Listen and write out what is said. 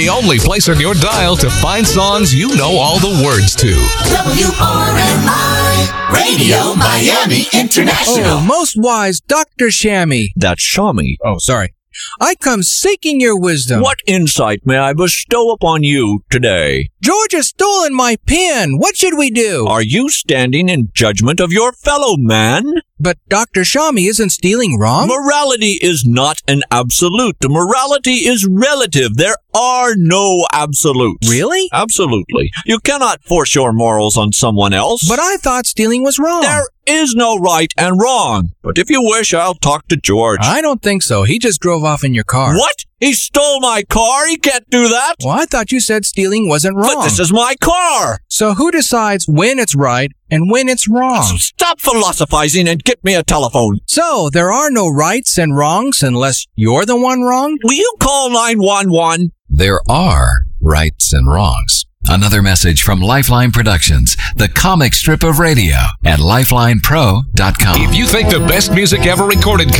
the only place on your dial to find songs you know all the words to. WRMI Radio Miami International. Oh, most wise Dr. Shammy. That's Shami. Oh, sorry. I come seeking your wisdom. What insight may I bestow upon you today? George has stolen my pen. What should we do? Are you standing in judgment of your fellow man? But Dr. Shami, isn't stealing wrong? Morality is not an absolute. Morality is relative. There are no absolutes. Really? Absolutely. You cannot force your morals on someone else. But I thought stealing was wrong. There is no right and wrong. But if you wish, I'll talk to George. I don't think so. He just drove off in your car. What? He stole my car? He can't do that. Well, I thought you said stealing wasn't wrong. But this is my car. So who decides when it's right and when it's wrong? So stop philosophizing and get me a telephone. So there are no rights and wrongs unless you're the one wrong? Will you call 911? There are rights and wrongs. Another message from Lifeline Productions, the comic strip of radio at lifelinepro.com. If you think the best music ever recorded